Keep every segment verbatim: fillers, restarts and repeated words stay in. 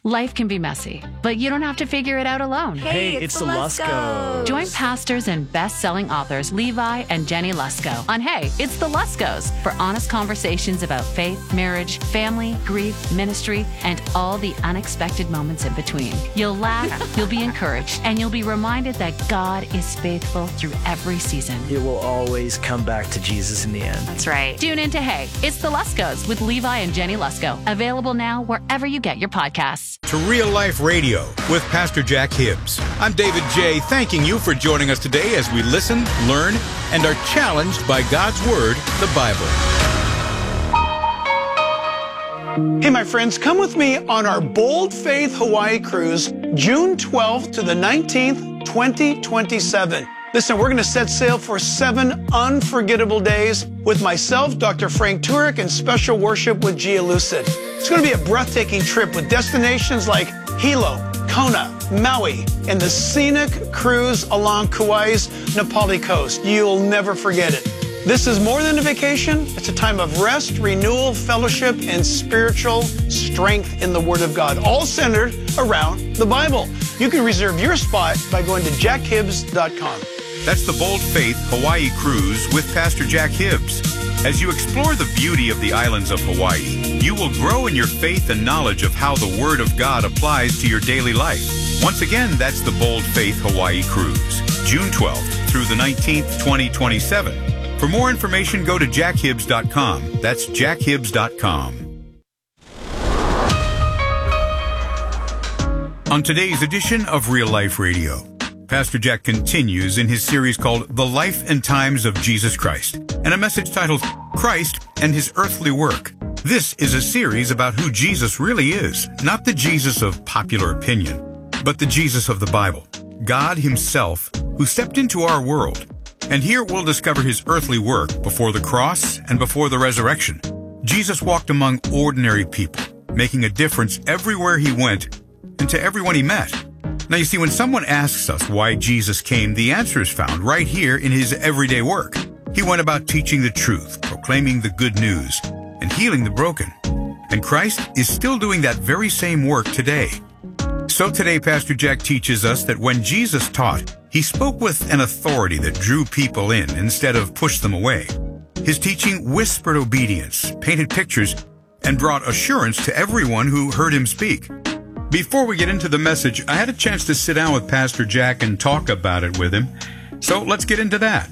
Life can be messy, but you don't have to figure it out alone. Hey, Hey, it's, it's the the Luskos. Join pastors and best-selling authors Levi and Jenny Lusko on Hey, It's the Luskos for honest conversations about faith, marriage, family, grief, ministry, and all the unexpected moments in between. You'll laugh, you'll be encouraged, and you'll be reminded that God is faithful through every season. It will always come back to Jesus in the end. That's right. Tune in to Hey, It's the Luskos with Levi and Jenny Lusko. Available now wherever you get your podcasts. To Real Life Radio with Pastor Jack Hibbs. I'm David J., thanking you for joining us today as we listen, learn, and are challenged by God's Word, the Bible. Hey, my friends, come with me on our Bold Faith Hawaii cruise, June twelfth to the nineteenth, twenty twenty-seven. Listen, we're going to set sail for seven unforgettable days with myself, Doctor Frank Turek, and special worship with Gia Lucid. It's going to be a breathtaking trip with destinations like Hilo, Kona, Maui, and the scenic cruise along Kauai's Napali coast. You'll never forget it. This is more than a vacation. It's a time of rest, renewal, fellowship, and spiritual strength in the Word of God, all centered around the Bible. You can reserve your spot by going to jack hibbs dot com. That's the Bold Faith Hawaii Cruise with Pastor Jack Hibbs. As you explore the beauty of the islands of Hawaii, you will grow in your faith and knowledge of how the Word of God applies to your daily life. Once again, that's the Bold Faith Hawaii Cruise, June twelfth through the nineteenth, twenty twenty-seven. For more information, go to jack hibbs dot com. That's jack hibbs dot com. On today's edition of Real Life Radio, Pastor Jack continues in his series called The Life and Times of Jesus Christ, and a message titled Christ and His Earthly Work. This is a series about who Jesus really is, not the Jesus of popular opinion, but the Jesus of the Bible, God Himself, who stepped into our world. And here we'll discover His earthly work before the cross and before the resurrection. Jesus walked among ordinary people, making a difference everywhere He went and to everyone He met. Now, you see, when someone asks us why Jesus came, the answer is found right here in His everyday work. He went about teaching the truth, proclaiming the good news, and healing the broken. And Christ is still doing that very same work today. So today, Pastor Jack teaches us that when Jesus taught, He spoke with an authority that drew people in instead of pushed them away. His teaching whispered obedience, painted pictures, and brought assurance to everyone who heard Him speak. Before we get into the message, I had a chance to sit down with Pastor Jack and talk about it with him. So let's get into that.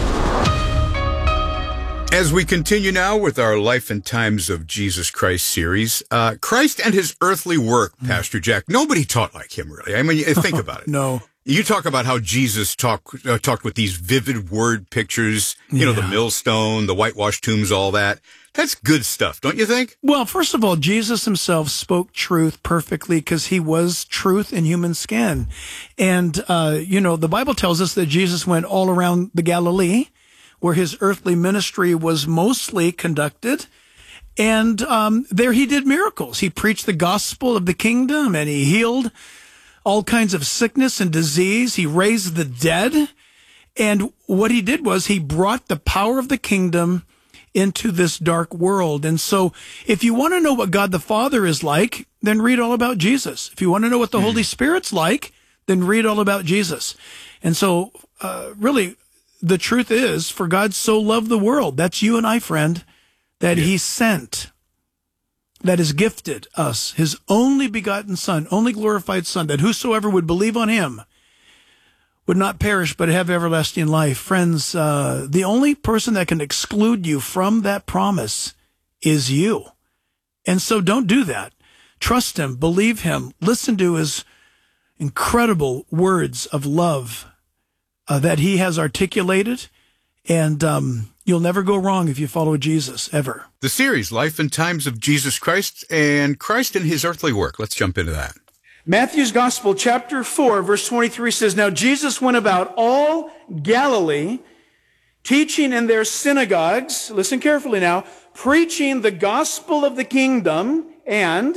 As we continue now with our Life and Times of Jesus Christ series, uh, Christ and His earthly work, Pastor Jack. Nobody taught like Him, really. I mean, think about it. No. You talk about how Jesus talked uh, talked with these vivid word pictures, you Yeah. know, the millstone, the whitewashed tombs, all that. That's good stuff, don't you think? Well, first of all, Jesus Himself spoke truth perfectly because He was truth in human skin. And, uh, you know, the Bible tells us that Jesus went all around the Galilee, where His earthly ministry was mostly conducted. And um, there He did miracles. He preached the gospel of the kingdom, and He healed all kinds of sickness and disease. He raised the dead. And what He did was He brought the power of the kingdom into this dark world. And so if you want to know what God the Father is like, then read all about Jesus. If you want to know what the mm. Holy Spirit's like, then read all about Jesus. And so uh, really, the truth is, for God so loved the world, that's you and I, friend, that yeah. He sent, that has gifted us His only begotten Son, only glorified Son, that whosoever would believe on Him would not perish but have everlasting life. Friends, uh, the only person that can exclude you from that promise is you. And so don't do that. Trust Him, believe Him, listen to His incredible words of love uh, that He has articulated, and um, you'll never go wrong if you follow Jesus, ever. The series, Life and Times of Jesus Christ and Christ and His earthly work. Let's jump into that. Matthew's Gospel, chapter four, verse twenty-three says, Now Jesus went about all Galilee, teaching in their synagogues, listen carefully now, preaching the gospel of the kingdom and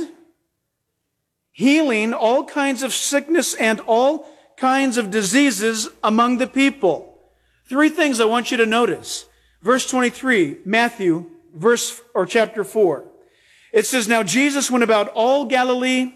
healing all kinds of sickness and all kinds of diseases among the people. Three things I want you to notice. Verse twenty-three, Matthew, verse or chapter four. It says, Now Jesus went about all Galilee,